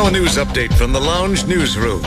Now a news update from the Lounge Newsroom.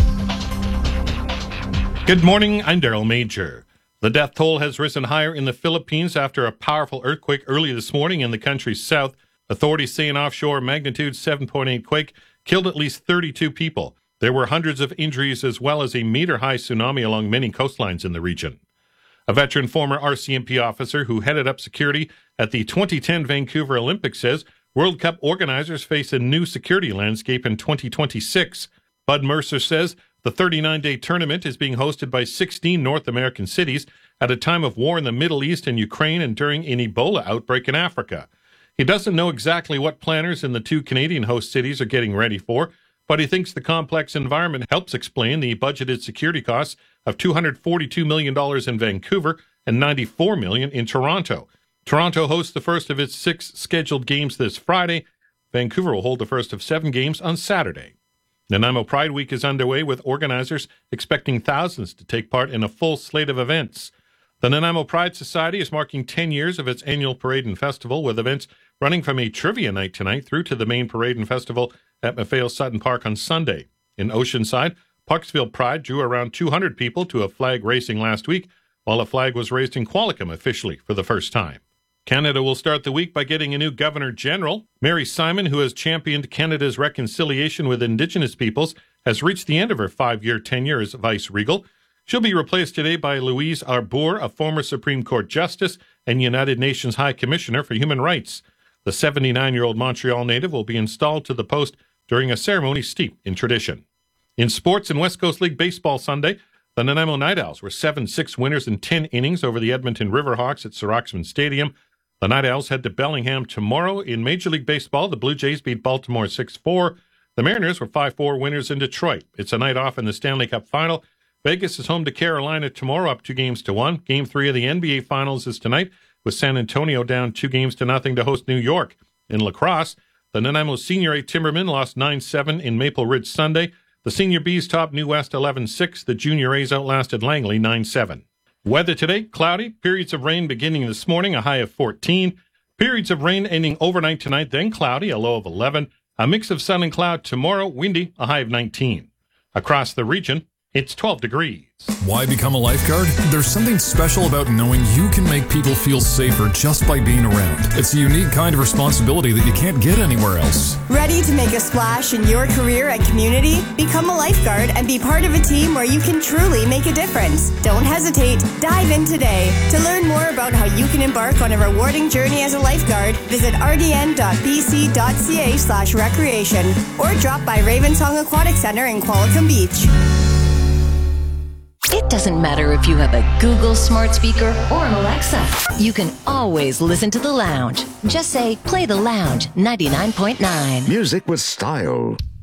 Good morning, I'm Daryl Major. The death toll has risen higher in the Philippines after a powerful earthquake early this morning in the country's south. Authorities say an offshore magnitude 7.8 quake killed at least 32 people. There were hundreds of injuries as well as a meter-high tsunami along many coastlines in the region. A veteran former RCMP officer who headed up security at the 2010 Vancouver Olympics says World Cup organizers face a new security landscape in 2026. Bud Mercer says the 39-day tournament is being hosted by 16 North American cities at a time of war in the Middle East and Ukraine and during an Ebola outbreak in Africa. He doesn't know exactly what planners in the two Canadian host cities are getting ready for, but he thinks the complex environment helps explain the budgeted security costs of $242 million in Vancouver and $94 million in Toronto. Toronto hosts the first of its 6 scheduled games this Friday. Vancouver will hold the first of 7 games on Saturday. Nanaimo Pride Week is underway with organizers expecting thousands to take part in a full slate of events. The Nanaimo Pride Society is marking 10 years of its annual parade and festival with events running from a trivia night tonight through to the main parade and festival at Maffeo Sutton Park on Sunday. In Oceanside, Parksville Pride drew around 200 people to a flag racing last week, while a flag was raised in Qualicum officially for the first time. Canada will start the week by getting a new Governor-General. Mary Simon, who has championed Canada's reconciliation with Indigenous peoples, has reached the end of her 5-year tenure as Vice-Regal. She'll be replaced today by Louise Arbour, a former Supreme Court Justice and United Nations High Commissioner for Human Rights. The 79-year-old Montreal native will be installed to the post during a ceremony steeped in tradition. In sports, in West Coast League Baseball Sunday, the Nanaimo Night Owls were 7-6 winners in 10 innings over the Edmonton Riverhawks at Sir Roxman Stadium. The Night Owls head to Bellingham tomorrow. In Major League Baseball, the Blue Jays beat Baltimore 6-4. The Mariners were 5-4 winners in Detroit. It's a night off in the Stanley Cup Final. Vegas is home to Carolina tomorrow, up 2-1. Game 3 of the NBA Finals is tonight, with San Antonio down 2-0 to host New York. In lacrosse, the Nanaimo Senior A Timbermen lost 9-7 in Maple Ridge Sunday. The Senior Bs topped New West 11-6. The Junior A's outlasted Langley 9-7. Weather today, cloudy. Periods of rain beginning this morning, a high of 14. Periods of rain ending overnight tonight, then cloudy, a low of 11. A mix of sun and cloud tomorrow, windy, a high of 19. Across the region, it's 12 degrees. Why become a lifeguard? There's something special about knowing you can make people feel safer just by being around. It's a unique kind of responsibility that you can't get anywhere else. Ready to make a splash in your career and community? Become a lifeguard and be part of a team where you can truly make a difference. Don't hesitate. Dive in today. To learn more about how you can embark on a rewarding journey as a lifeguard, visit rdn.bc.ca/recreation or drop by Ravensong Aquatic Center in Qualicum Beach. It doesn't matter if you have a Google smart speaker or an Alexa. You can always listen to The Lounge. Just say, play The Lounge 99.9. Music with style.